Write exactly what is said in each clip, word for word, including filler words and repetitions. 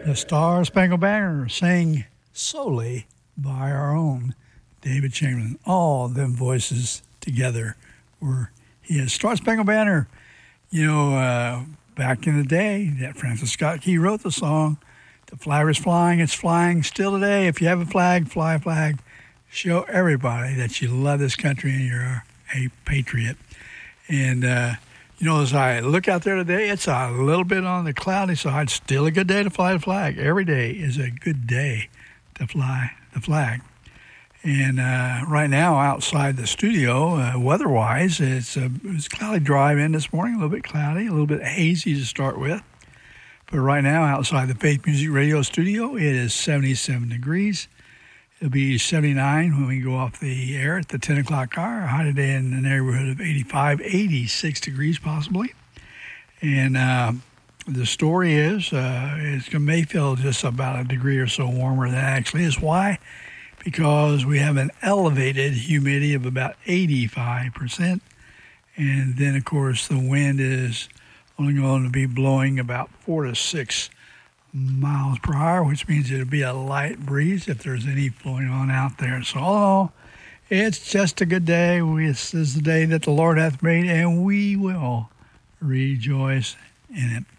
The Star Spangled Banner, sang solely by our own David Chamberlain. All them voices together were his. Star Spangled Banner, you know, uh, back in the day, that Francis Scott Key wrote the song. The flag is flying, it's flying still today. If you have a flag, fly a flag. Show everybody that you love this country and you're a patriot. And, uh, you know, as I look out there today, it's a little bit on the cloudy side. Still a good day to fly the flag. Every day is a good day to fly the flag. And uh, right now, outside the studio, uh, weather-wise, it's a it's cloudy drive in this morning, a little bit cloudy, a little bit hazy to start with. But right now, outside the Faith Music Radio studio, it is seventy-seven degrees. It'll be seventy-nine when we go off the air at the ten o'clock hour. High today in the neighborhood of eighty-five, eighty-six degrees possibly. And uh, the story is uh, it may feel just about a degree or so warmer than it actually is. Why? Because we have an elevated humidity of about eighty-five percent. And then, of course, the wind is only going to be blowing about four to six miles per hour, which means it'll be a light breeze if there's any flowing on out there. So, all in all, it's just a good day. We, this is the day that the Lord hath made, and we will rejoice in it.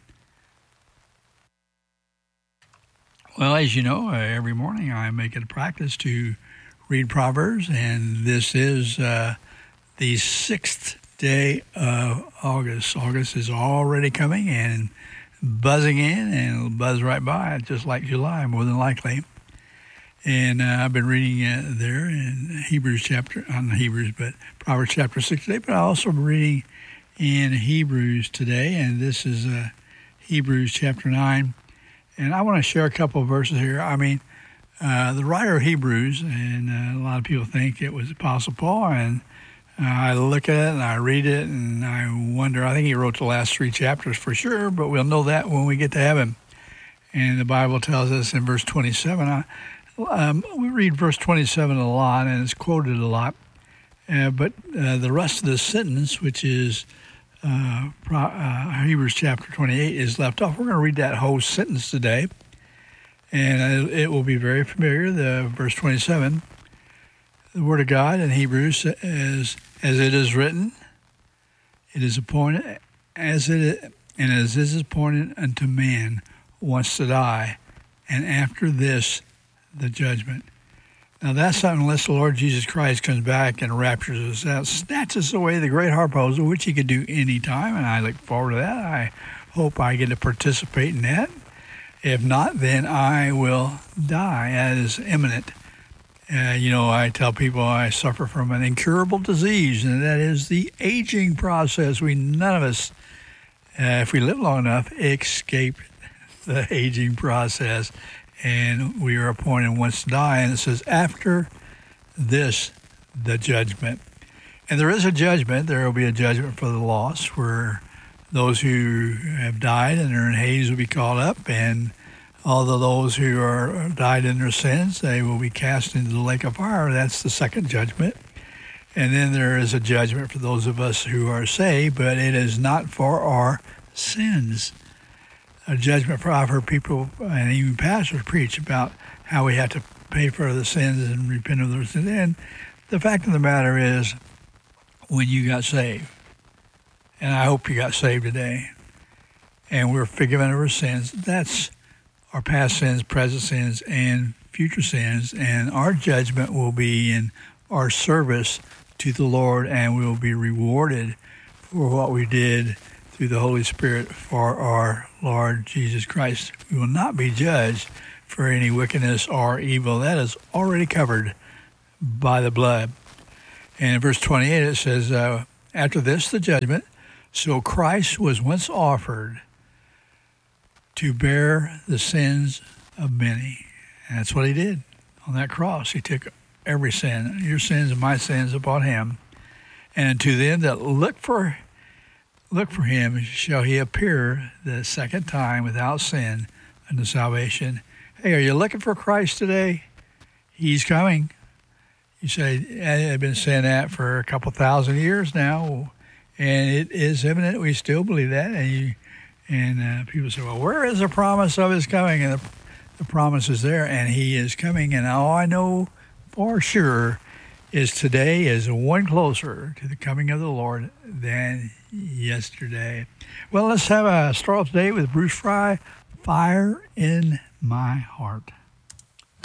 Well, as you know, uh, every morning I make it a practice to read Proverbs, and this is uh, the sixth day of August. August is already coming and buzzing in, and it'll buzz right by, just like July, more than likely. And uh, I've been reading uh, there in Hebrews chapter, not Hebrews, but Proverbs chapter six today, but I also been reading in Hebrews today, and this is uh, Hebrews chapter nine. And I want to share a couple of verses here. I mean, uh, the writer of Hebrews, and uh, a lot of people think it was Apostle Paul, and uh, I look at it and I read it and I wonder, I think he wrote the last three chapters for sure, but we'll know that when we get to heaven. And the Bible tells us in verse twenty-seven, I, um, we read verse twenty-seven a lot and it's quoted a lot, uh, but uh, the rest of the sentence, which is Uh, uh, Hebrews chapter twenty-eight, is left off. We're going to read that whole sentence today, and it will be very familiar. The verse twenty-seven, the Word of God in Hebrews is, as it is written, it is appointed, as it and as it is appointed unto man once to die, and after this, the judgment. Now, that's not unless the Lord Jesus Christ comes back and raptures us out, snatches away the great harposer, which he could do any time, and I look forward to that. I hope I get to participate in that. If not, then I will die. That is imminent. Uh, you know, I tell people I suffer from an incurable disease, and that is the aging process. We, none of us, uh, if we live long enough, escape the aging process. And we are appointed once to die. And it says, after this, the judgment. And there is a judgment. There will be a judgment for the lost, where those who have died and are in Hades will be called up. And all of those who are died in their sins, they will be cast into the lake of fire. That's the second judgment. And then there is a judgment for those of us who are saved, but it is not for our sins. A judgment for I've heard people and even pastors preach about how we have to pay for the sins and repent of those sins. And the fact of the matter is, when you got saved, and I hope you got saved today, and we're forgiven of our sins, that's our past sins, present sins, and future sins, and our judgment will be in our service to the Lord, and we will be rewarded for what we did through the Holy Spirit for our Lord Jesus Christ. We will not be judged for any wickedness or evil. That is already covered by the blood. And in verse twenty-eight it says, uh, after this, the judgment. So Christ was once offered to bear the sins of many. And that's what he did on that cross. He took every sin, your sins and my sins, upon him. And to them that look for Look for him, shall he appear the second time without sin unto salvation. Hey, are you looking for Christ today? He's coming. You say, I've been saying that for a couple thousand years now, and it is evident we still believe that. And you, And uh, people say, well, where is the promise of his coming? And the, the promise is there, and he is coming. And all I know for sure is today is one closer to the coming of the Lord than yesterday. Well, let's have a start off today with Bruce Fry, Fire in My Heart.